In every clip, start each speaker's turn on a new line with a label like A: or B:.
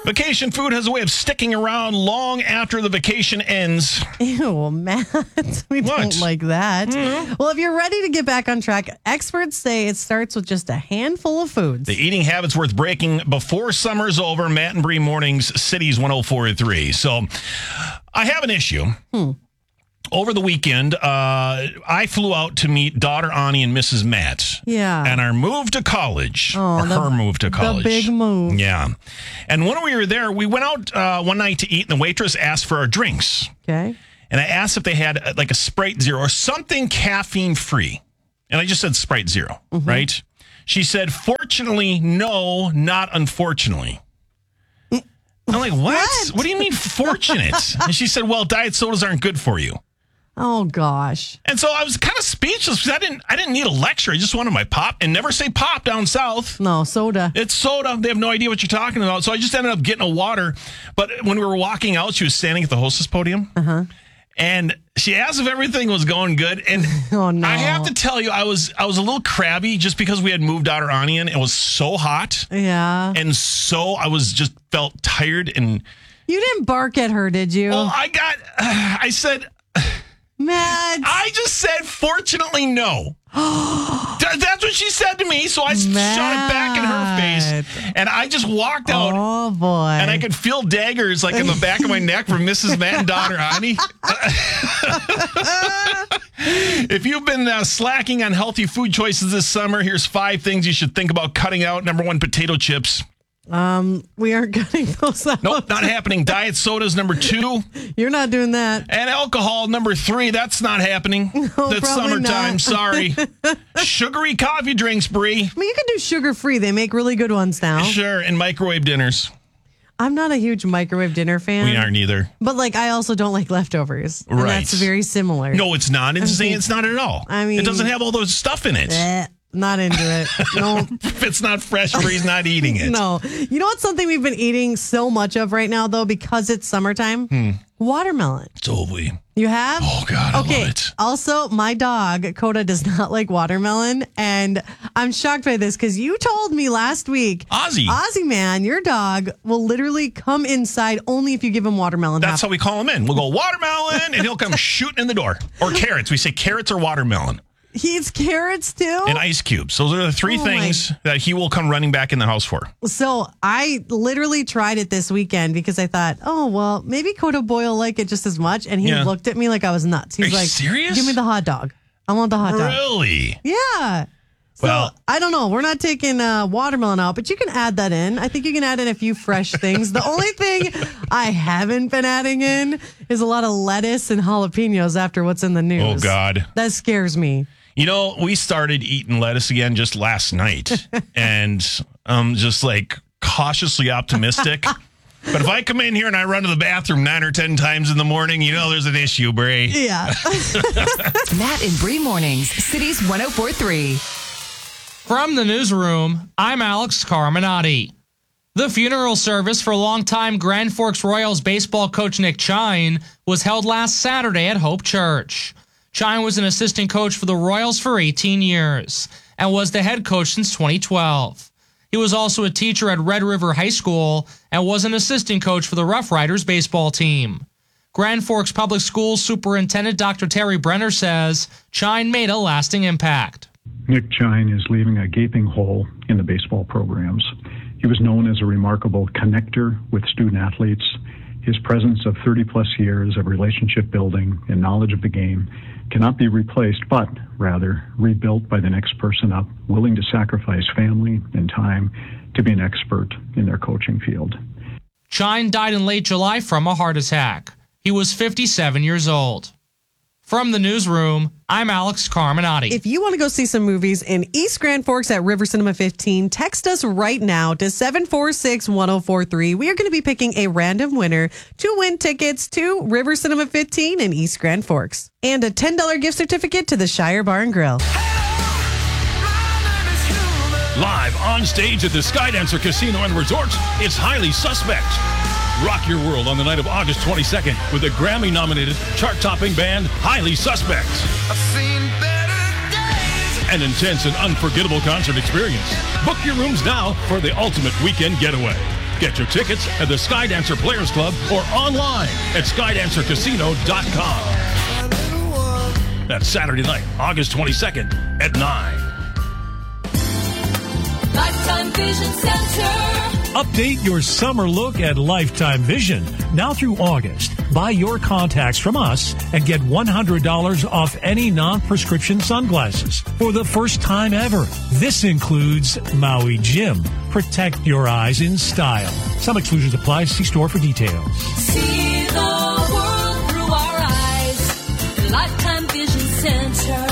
A: Vacation food has a way of sticking around long after the vacation ends.
B: Ew, Matt. We don't like that. Mm-hmm. Well, if you're ready to get back on track, experts say it starts with just a handful of foods.
A: The eating habits worth breaking before summer's over. Matt and Bree Mornings, Cities 104.3. So I have an issue. Over the weekend, I flew out to meet daughter Ani and Mrs. Matt.
B: Yeah.
A: And our move to college. Her move to college.
B: The big move.
A: Yeah. And when we were there, we went out one night to eat, and the waitress asked for our drinks.
B: Okay.
A: And I asked if they had like a Sprite Zero or something caffeine-free. And I just said Sprite Zero, right? She said, fortunately, no, not unfortunately. I'm like, what? What do you mean fortunate? And she said, well, diet sodas aren't good for you.
B: Oh, gosh.
A: And so I was kind of speechless because I didn't need a lecture. I just wanted my pop, and never say pop down south.
B: No, soda.
A: It's soda. They have no idea what you're talking about. So I just ended up getting a water. But when we were walking out, she was standing at the hostess podium. And she asked if everything was going good. And
B: oh, no.
A: I have to tell you, I was a little crabby just because we had moved out our onion. It was so hot.
B: Yeah.
A: And so I was just felt tired. And
B: you didn't bark at her, did you?
A: well, I said,
B: Matt.
A: I just said, fortunately, no. That's what she said to me. So I shot it back in her face. And I just walked out.
B: Oh, boy.
A: And I could feel daggers like in the back of my neck from Mrs. Matt and daughter Ani. If you've been slacking on healthy food choices this summer, here's 5 things you should think about cutting out. Number 1, potato chips.
B: We aren't cutting those out.
A: Nope, not happening. Diet sodas, number 2.
B: You're not doing that.
A: And alcohol, number 3. That's not happening.
B: No,
A: that's summertime.
B: Not.
A: Sorry. Sugary coffee drinks, Bree.
B: I mean, you can do sugar-free. They make really good ones now.
A: Sure, and microwave dinners.
B: I'm not a huge microwave dinner fan.
A: We aren't either.
B: But, I also don't like leftovers. And
A: right.
B: That's very similar.
A: No, it's not. It's not at all.
B: I mean,
A: it doesn't have all those stuff in it.
B: Not into it. No.
A: If it's not fresh, Bree's not eating it.
B: No. You know what's something we've been eating so much of right now, though, because it's summertime? Watermelon.
A: So have we.
B: You have?
A: Oh, God, I love it.
B: Also, my dog, Coda, does not like watermelon. And I'm shocked by this because you told me last week.
A: Ozzy,
B: man, your dog will literally come inside only if you give him watermelon.
A: That's how we call him in. We'll go, watermelon, and he'll come shooting in the door. Or carrots. We say carrots or watermelon.
B: He eats carrots, too?
A: And ice cubes. Those are the 3 things that he will come running back in the house for.
B: So I literally tried it this weekend because I thought, oh, well, maybe Coda Boy will like it just as much. And he looked at me like I was nuts. He's like,
A: serious?
B: Give me the hot dog. I want the hot dog.
A: Really?
B: Yeah. So,
A: well,
B: I don't know. We're not taking watermelon out, but you can add that in. I think you can add in a few fresh things. The only thing I haven't been adding in is a lot of lettuce and jalapenos after what's in the news.
A: Oh, God.
B: That scares me.
A: You know, we started eating lettuce again just last night, and I'm just cautiously optimistic. But if I come in here and I run to the bathroom 9 or 10 times in the morning, there's an issue, Bree.
B: Yeah.
C: Matt and Bree Mornings, Cities 104.3.
D: From the newsroom, I'm Alex Carminati. The funeral service for longtime Grand Forks Royals baseball coach Nick Chine was held last Saturday at Hope Church. Chine was an assistant coach for the Royals for 18 years and was the head coach since 2012. He was also a teacher at Red River High School and was an assistant coach for the Rough Riders baseball team. Grand Forks Public Schools Superintendent Dr. Terry Brenner says Chine made a lasting impact.
E: Nick Chine is leaving a gaping hole in the baseball programs. He was known as a remarkable connector with student athletes. His presence of 30-plus years of relationship building and knowledge of the game cannot be replaced, but rather rebuilt by the next person up, willing to sacrifice family and time to be an expert in their coaching field.
D: Chine died in late July from a heart attack. He was 57 years old. From the newsroom, I'm Alex Carminati.
B: If you want to go see some movies in East Grand Forks at River Cinema 15, text us right now to 746-1043. We are going to be picking a random winner to win tickets to River Cinema 15 in East Grand Forks. And a $10 gift certificate to the Shire Bar and Grill.
F: Live on stage at the Skydancer Casino and Resort, it's Highly Suspect. Rock your world on the night of August 22nd with the Grammy-nominated, chart-topping band Highly Suspect.
G: I've seen better days.
F: An intense and unforgettable concert experience. Book your rooms now for the ultimate weekend getaway. Get your tickets at the Skydancer Players Club or online at skydancercasino.com. That's Saturday night, August 22nd at 9.
H: Lifetime Vision Center.
I: Update your summer look at Lifetime Vision. Now through August, buy your contacts from us and get $100 off any non-prescription sunglasses for the first time ever. This includes Maui Jim. Protect your eyes in style. Some exclusions apply. See store for details.
H: See the world through our eyes. Lifetime Vision Center.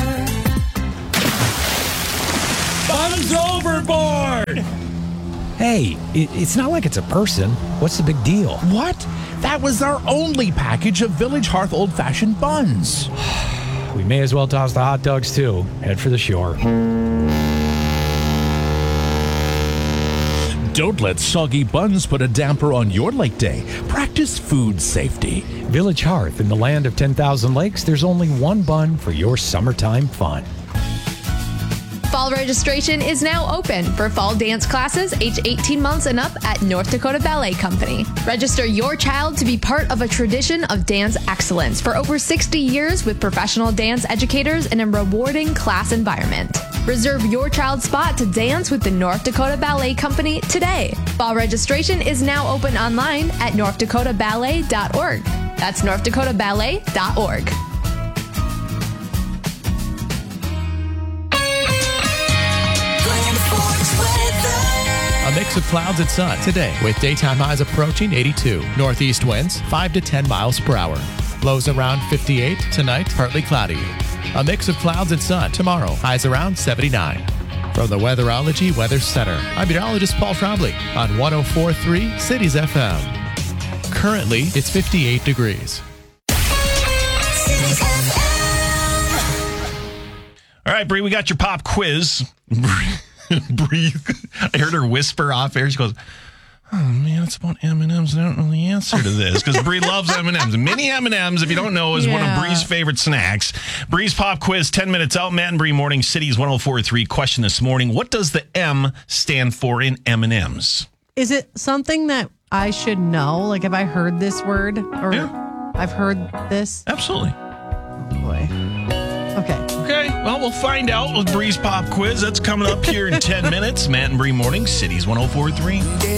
I: Fun's overboard!
J: Hey, it's not like it's a person. What's the big deal?
K: What? That was our only package of Village Hearth old-fashioned buns.
J: We may as well toss the hot dogs, too. Head for the shore.
K: Don't let soggy buns put a damper on your lake day. Practice food safety.
J: Village Hearth, in the land of 10,000 lakes, there's only one bun for your summertime fun.
L: Fall registration is now open for fall dance classes age 18 months and up at North Dakota Ballet Company. Register your child to be part of a tradition of dance excellence for over 60 years with professional dance educators in a rewarding class environment. Reserve your child's spot to dance with the North Dakota Ballet Company today. Fall registration is now open online at northdakotaballet.org. That's northdakotaballet.org.
M: A mix of clouds and sun today with daytime highs approaching 82. Northeast winds 5 to 10 miles per hour. Lows around 58. Tonight, partly cloudy. A mix of clouds and sun tomorrow. Highs around 79. From the Weatherology Weather Center, I'm meteorologist Paul Trombley on 104.3 Cities FM. Currently, it's 58 degrees.
A: All right, Bree, we got your pop quiz. Bree, I heard her whisper off air. She goes, "Oh man, it's about M&Ms. I don't know the answer to this," because Bree loves M&Ms. Mini M&Ms, if you don't know, is one of Bree's favorite snacks. Bree's pop quiz, 10 minutes out. Matt and Bree morning, Cities 104.3. Question this morning: what does the M stand for in M&Ms?
B: Is it something that I should know? Like, have I heard this word or I've heard this?
A: Absolutely.
B: Oh boy.
A: Okay, well, we'll find out with Bree's Pop Quiz. That's coming up here in 10 minutes. Matt and Bree morning, Cities 104.3.